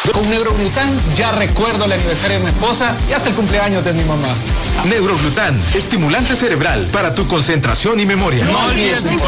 Con Neuroglután ya recuerdo el aniversario de mi esposa y hasta el cumpleaños de mi mamá. Neuroglután, estimulante cerebral para tu concentración y memoria. No olvides